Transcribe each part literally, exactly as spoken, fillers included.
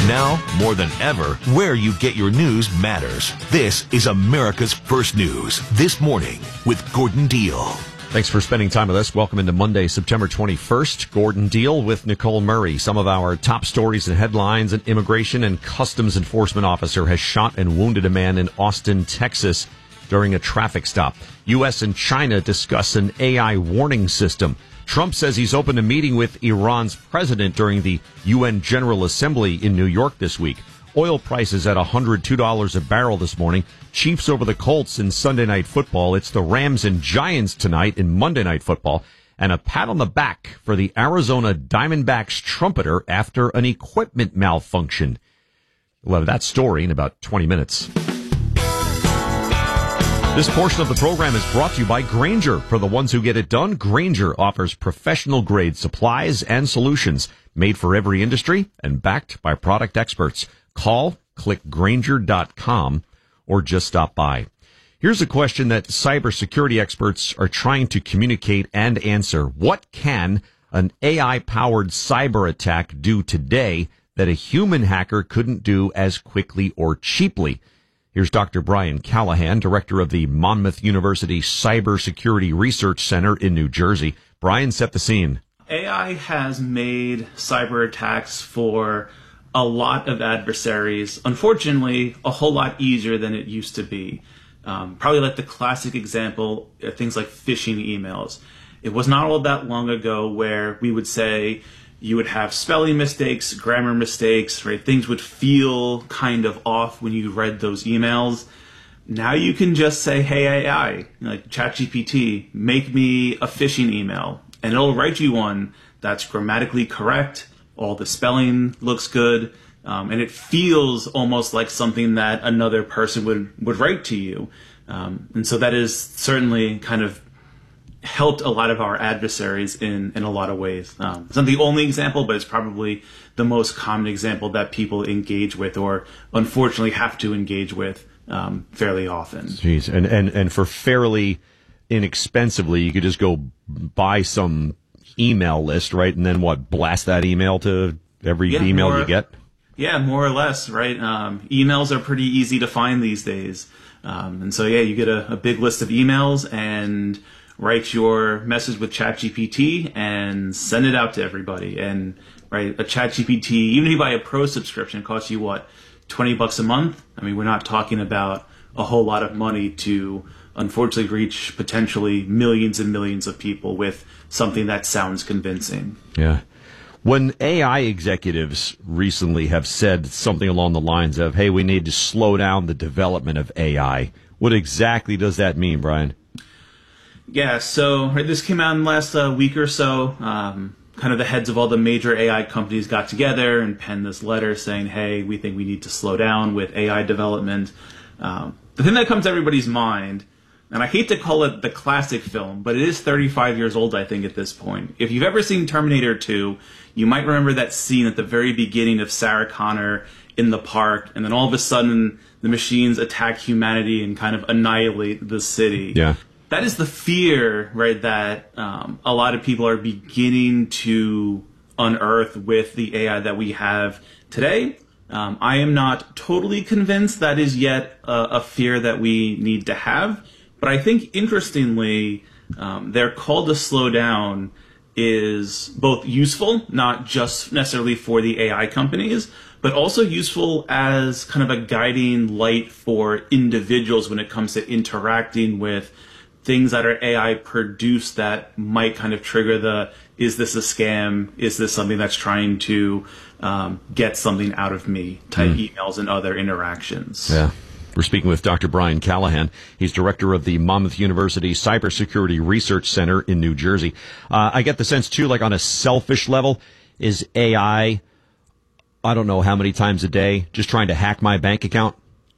Now, more than ever, where you get your news matters. This is America's First News, This Morning with Gordon Deal. Thanks for spending time with us. Welcome into Monday, September twenty-first. Gordon Deal with Nicole Murray. Some of our top stories and headlines: an immigration and customs enforcement officer has shot and wounded a man in Austin, Texas during a traffic stop. U S and China discuss an A I warning system. Trump says he's open to meeting with Iran's president during the U N General Assembly in New York this week. Oil prices at one hundred two dollars a barrel this morning. Chiefs over the Colts in Sunday Night Football. It's the Rams and Giants tonight in Monday Night Football. And a pat on the back for the Arizona Diamondbacks trumpeter after an equipment malfunction. We'll have that story in about twenty minutes. This portion of the program is brought to you by Grainger. For the ones who get it done, Grainger offers professional-grade supplies and solutions made for every industry and backed by product experts. Call, click Grainger dot com, or just stop by. Here's a question that cybersecurity experts are trying to communicate and answer. What can an A I-powered cyber attack do today that a human hacker couldn't do as quickly or cheaply? Here's Doctor Brian Callahan, director of the Monmouth University Cybersecurity Research Center in New Jersey. Brian, set the scene. A I has made cyber attacks for a lot of adversaries, unfortunately, a whole lot easier than it used to be. Um, probably like the classic example, uh, things like phishing emails. It was not all that long ago where we would say, you would have spelling mistakes, grammar mistakes, right? Things would feel kind of off when you read those emails. Now you can just say, hey, A I, like ChatGPT, make me a phishing email. And it'll write you one that's grammatically correct. All the spelling looks good. Um, and it feels almost like something that another person would, would write to you. Um, and so that is certainly kind of helped a lot of our adversaries in, in a lot of ways. Um, it's not the only example, but it's probably the most common example that people engage with or unfortunately have to engage with um, fairly often. Jeez, and, and, and for fairly inexpensively, you could just go buy some email list, right? And then what, blast that email to every yeah, email more, you get? Yeah, more or less, right? Um, emails are pretty easy to find these days. Um, and so, yeah, you get a, a big list of emails and write your message with ChatGPT and send it out to everybody. And right, a ChatGPT, even if you buy a pro subscription, it costs you what, twenty bucks a month? I mean, we're not talking about a whole lot of money to unfortunately reach potentially millions and millions of people with something that sounds convincing. Yeah. When A I executives recently have said something along the lines of, hey, we need to slow down the development of A I, what exactly does that mean, Brian? Yeah, so right, this came out in the last uh, week or so. Um, kind of the heads of all the major A I companies got together and penned this letter saying, hey, we think we need to slow down with A I development. Um, the thing that comes to everybody's mind, and I hate to call it the classic film, but it is thirty-five years old, I think, at this point. If you've ever seen Terminator two, you might remember that scene at the very beginning of Sarah Connor in the park, and then all of a sudden the machines attack humanity and kind of annihilate the city. Yeah. That is the fear, right, that um, a lot of people are beginning to unearth with the A I that we have today. Um, I am not totally convinced that is yet a, a fear that we need to have. But I think, interestingly, um, their call to slow down is both useful, not just necessarily for the A I companies, but also useful as kind of a guiding light for individuals when it comes to interacting with things that are A I produced that might kind of trigger the, is this a scam? Is this something that's trying to um, get something out of me type mm. emails and other interactions? Yeah. We're speaking with Doctor Brian Callahan. He's director of the Monmouth University Cybersecurity Research Center in New Jersey. Uh, I get the sense, too, like on a selfish level, is A I, I don't know how many times a day, just trying to hack my bank account?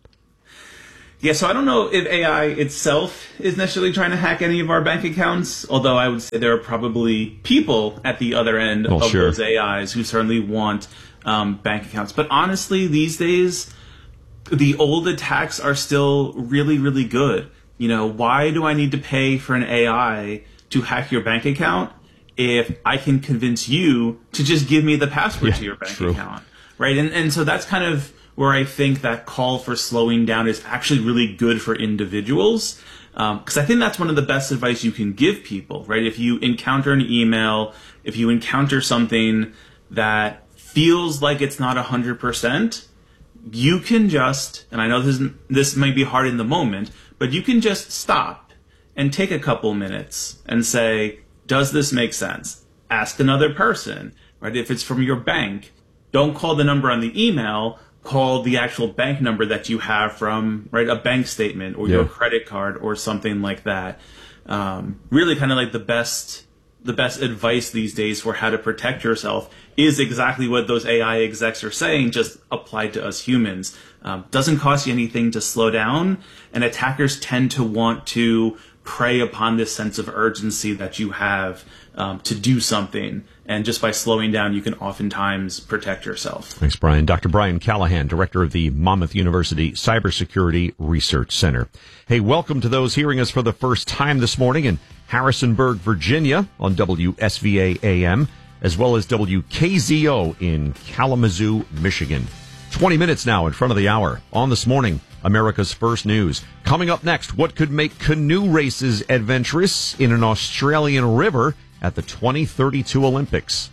Yeah, so I don't know if A I itself is necessarily trying to hack any of our bank accounts, although I would say there are probably people at the other end well, of sure. those A Is who certainly want um, bank accounts. But honestly, these days, the old attacks are still really, really good. You know, why do I need to pay for an A I to hack your bank account if I can convince you to just give me the password yeah, to your bank true. account? right? And and so that's kind of where I think that call for slowing down is actually really good for individuals. Because um, I think that's one of the best advice you can give people, right? If you encounter an email, if you encounter something that feels like it's not one hundred percent, you can just, and I know this, this might be hard in the moment, but you can just stop and take a couple minutes and say, does this make sense? Ask another person, right? If it's from your bank, don't call the number on the email, call the actual bank number that you have from, right, a bank statement or yeah. your credit card or something like that. Um, really kind of like the best, the best advice these days for how to protect yourself is exactly what those A I execs are saying, just applied to us humans. Um, doesn't cost you anything to slow down, and attackers tend to want to prey upon this sense of urgency that you have um, to do something. And just by slowing down, you can oftentimes protect yourself. Thanks, Brian. Doctor Brian Callahan, director of the Monmouth University Cybersecurity Research Center. Hey, welcome to those hearing us for the first time this morning in Harrisonburg, Virginia on W S V A A M, as well as W K Z O in Kalamazoo, Michigan. twenty minutes now in front of the hour on This Morning, America's First News. Coming up next, what could make canoe races adventurous in an Australian river at the twenty thirty-two Olympics?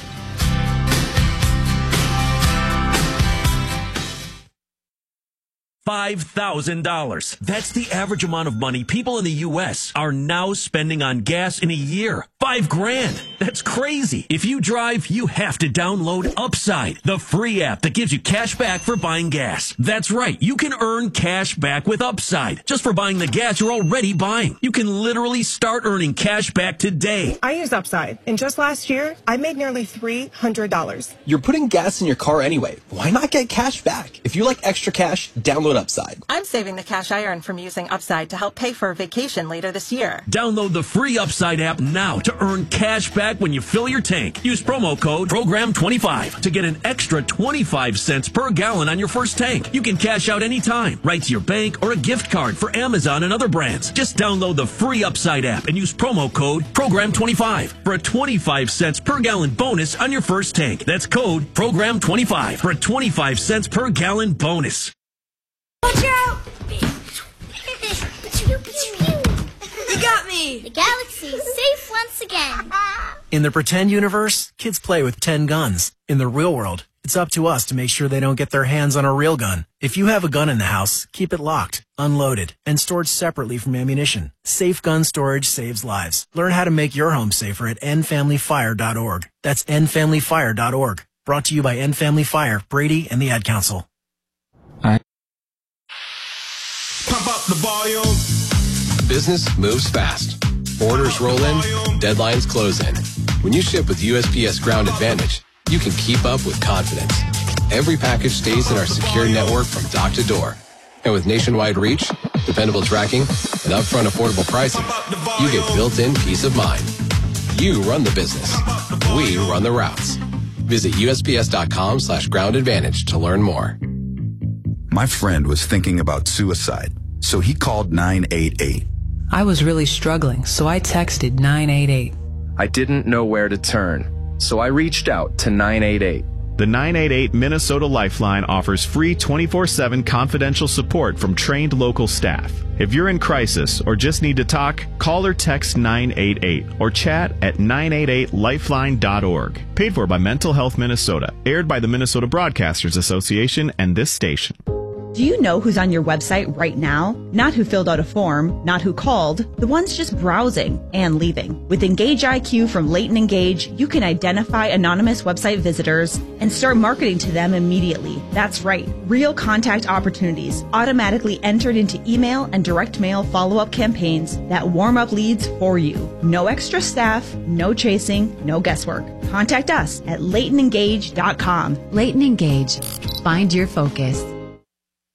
five thousand dollars. That's the average amount of money people in the U S are now spending on gas in a year. Five grand. That's crazy. If you drive, you have to download Upside, the free app that gives you cash back for buying gas. That's right. You can earn cash back with Upside just for buying the gas you're already buying. You can literally start earning cash back today. I use Upside, and just last year, I made nearly three hundred dollars. You're putting gas in your car anyway. Why not get cash back? If you like extra cash, download Upside. I'm saving the cash I earn from using Upside to help pay for a vacation later this year. Download the free Upside app now to earn cash back when you fill your tank. Use promo code program twenty-five to get an extra twenty-five cents per gallon on your first tank. You can cash out anytime, right to your bank or a gift card for Amazon and other brands. Just download the free Upside app and use promo code program twenty-five for a twenty-five cents per gallon bonus on your first tank. That's code program twenty-five for a twenty-five cents per gallon bonus. Watch out! You got me! The galaxy's safe once again. In the pretend universe, kids play with ten guns. In the real world, it's up to us to make sure they don't get their hands on a real gun. If you have a gun in the house, keep it locked, unloaded, and stored separately from ammunition. Safe gun storage saves lives. Learn how to make your home safer at end family fire dot org. That's end family fire dot org. Brought to you by End Family Fire, Brady, and the Ad Council. Pump up the volume. Business moves fast. Orders roll in, deadlines close in. When you ship with U S P S Ground Advantage, you can keep up with confidence. Every package stays in our secure network from dock to door. And with nationwide reach, dependable tracking, and upfront affordable pricing, you get built-in peace of mind. You run the business. We run the routes. Visit U S P S dot com slash ground advantage to learn more. My friend was thinking about suicide, so he called nine eight eight. I was really struggling, so I texted nine eight eight. I didn't know where to turn, so I reached out to nine eight eight. The nine eight eight Minnesota Lifeline offers free twenty-four seven confidential support from trained local staff. If you're in crisis or just need to talk, call or text nine eight eight or chat at nine eight eight lifeline dot org. Paid for by Mental Health Minnesota. Aired by the Minnesota Broadcasters Association and this station. Do you know who's on your website right now? Not who filled out a form, not who called, the ones just browsing and leaving. With Engage I Q from Leighton Engage, you can identify anonymous website visitors and start marketing to them immediately. That's right, real contact opportunities automatically entered into email and direct mail follow-up campaigns that warm up leads for you. No extra staff, no chasing, no guesswork. Contact us at leighton engage dot com. Leighton Engage. Find your focus.